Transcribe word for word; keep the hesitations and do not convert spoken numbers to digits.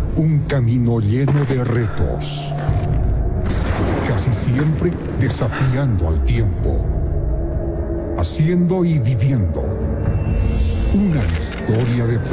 Un camino lleno de retos, casi siempre desafiando al tiempo, haciendo y viviendo una historia de fe.